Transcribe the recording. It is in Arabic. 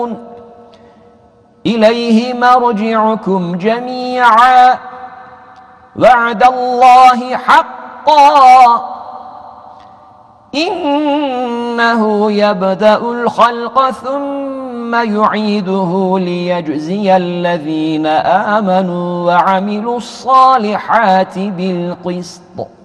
إليه مرجعكم جميعا وعد الله حقا إنه يبدأ الخلق ثم يعيده ليجزي الذين آمنوا وعملوا الصالحات بالقسط